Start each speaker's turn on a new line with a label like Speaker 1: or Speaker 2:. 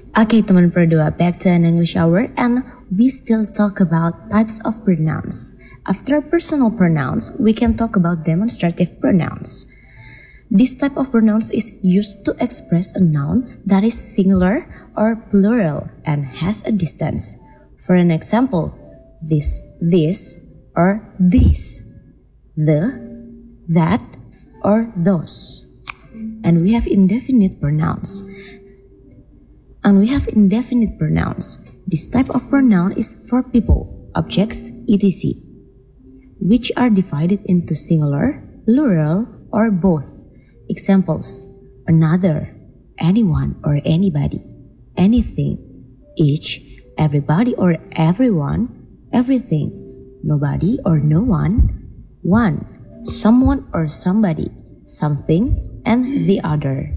Speaker 1: Okay, teman berdua, back to an English hour, and we still talk about types of pronouns. After personal pronouns, we can talk about demonstrative pronouns. This type of pronouns is used to express a noun that is singular or plural and has a distance. For an example, this, or these, the, that, or those. And we have indefinite pronouns. This type of pronoun is for people, objects, etc., which are divided into singular, plural, or both. Examples: another, anyone or anybody, anything, each, everybody or everyone, everything, nobody or no one, someone or somebody, something, and the other.